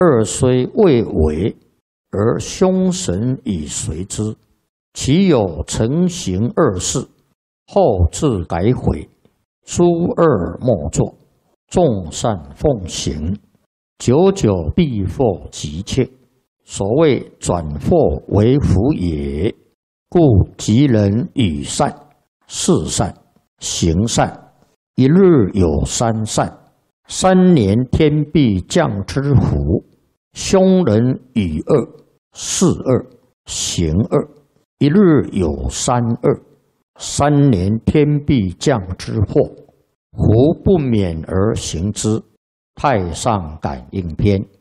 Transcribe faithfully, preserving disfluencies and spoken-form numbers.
二虽未为，而凶神以随之，其有成行二事，后自改悔，诸恶莫作，众善奉行，久久必获吉切。所谓转祸为福也。故吉人与善、事善、行善，一日有三善，三年天必降之福。凶人与恶、事恶、行恶，一日有三恶，三年天必降之祸。胡不免而行之。太上感应篇。